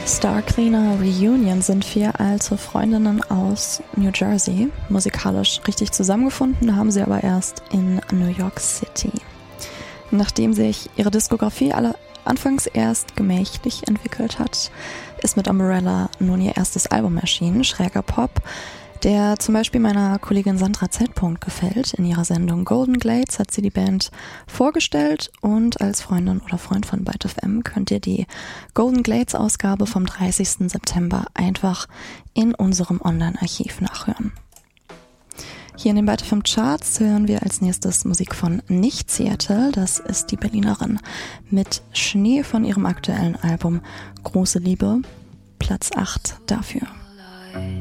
Star Cleaner Reunion sind 4 alte Freundinnen aus New Jersey. Musikalisch richtig zusammengefunden haben sie aber erst in New York City. Nachdem sich ihre Diskografie anfangs erst gemächlich entwickelt hat, ist mit Umbrella nun ihr erstes Album erschienen, schräger Pop, der zum Beispiel meiner Kollegin Sandra Z. gefällt. In ihrer Sendung Golden Glades hat sie die Band vorgestellt und als Freundin oder Freund von Byte FM könnt ihr die Golden Glades Ausgabe vom 30. September einfach in unserem Online-Archiv nachhören. Hier in den Byte FM Charts hören wir als nächstes Musik von Nicht Seattle. Das ist die Berlinerin mit Schnee von ihrem aktuellen Album Große Liebe. Platz 8 dafür.